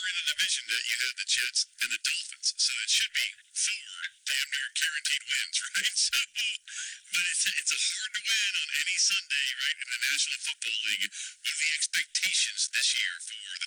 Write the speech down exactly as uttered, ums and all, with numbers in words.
in a division that you had the Jets and the Dolphins, so it should be four damn near guaranteed wins, right? So, but it's it's a hard to win on any Sunday, right, in the National Football League. What are the expectations this year for the